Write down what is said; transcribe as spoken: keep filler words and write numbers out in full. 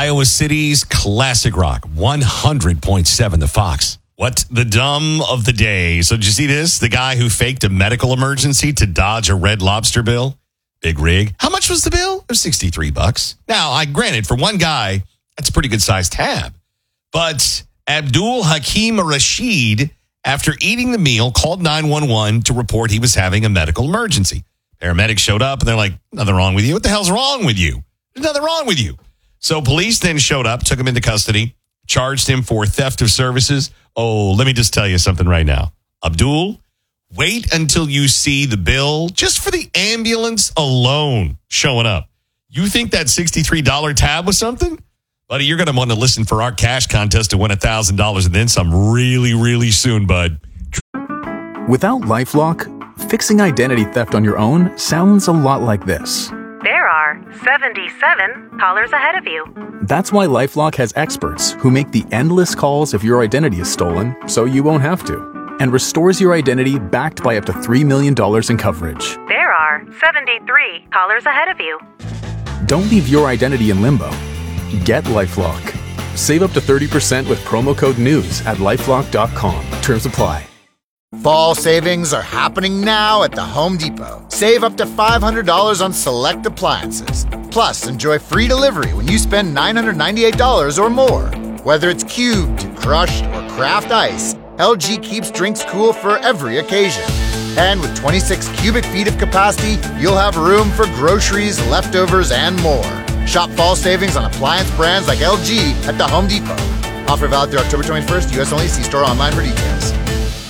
Iowa City's classic rock, one hundred point seven The Fox. What the dumb of the day. So did you see this? The guy who faked a medical emergency to dodge a Red Lobster bill. Big rig. How much was the bill? It was sixty-three bucks. Now, I granted, for one guy, that's a pretty good sized tab. But Abdul Hakim Rashid, after eating the meal, called nine one one to report he was having a medical emergency. Paramedics showed up and they're like, nothing wrong with you. What the hell's wrong with you? There's nothing wrong with you. So police then showed up, took him into custody, charged him for theft of services. Oh, let me just tell you something right now. Abdul, wait until you see the bill just for the ambulance alone showing up. You think that sixty-three dollars tab was something? Buddy, you're going to want to listen for our cash contest to win one thousand dollars and then some really, really soon, bud. Without LifeLock, fixing identity theft on your own sounds a lot like this. There are seventy-seven callers ahead of you. That's why LifeLock has experts who make the endless calls if your identity is stolen, so you won't have to, and restores your identity backed by up to three million dollars in coverage. There are seventy-three callers ahead of you. Don't leave your identity in limbo. Get LifeLock. Save up to thirty percent with promo code NEWS at lifelock dot com. Terms apply. Fall savings are happening now at the Home Depot. Save up to five hundred dollars on select appliances. Plus, enjoy free delivery when you spend nine hundred ninety-eight dollars or more. Whether it's cubed, crushed, or craft ice, L G keeps drinks cool for every occasion. And with twenty-six cubic feet of capacity, you'll have room for groceries, leftovers, and more. Shop fall savings on appliance brands like L G at the Home Depot. Offer valid through October twenty-first. U S only. See store online for details.